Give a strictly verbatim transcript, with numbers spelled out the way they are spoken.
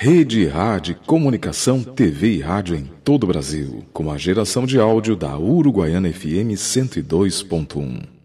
Rede Rádio Comunicação, T V e rádio em todo o Brasil, com a geração de áudio da Uruguaiana F M cento e dois ponto um.